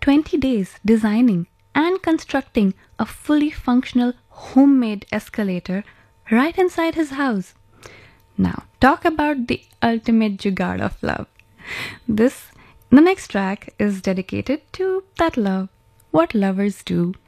20 days designing and constructing a fully functional homemade escalator right inside his house. Now, talk about the ultimate jugaad of love. The next track is dedicated to that love, what lovers do.